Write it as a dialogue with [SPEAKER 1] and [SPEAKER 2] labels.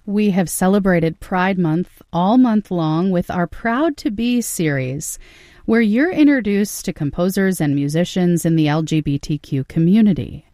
[SPEAKER 1] We have celebrated Pride Month all month long with our Proud to Be series, where you're introduced to composers and musicians in the LGBTQ community.